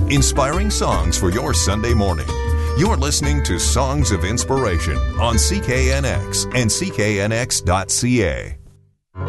inspiring songs for your Sunday morning. You're listening to Songs of Inspiration on CKNX and CKNX.ca.